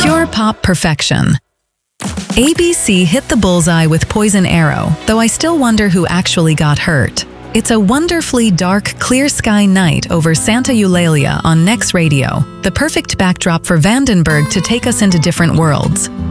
Pure pop perfection. ABC hit the bullseye with Poison Arrow, though I still wonder who actually got hurt. It's a wonderfully dark, clear sky night over Santa Eulalia on Next Radio, the perfect backdrop for Vandenberg to take us into different worlds.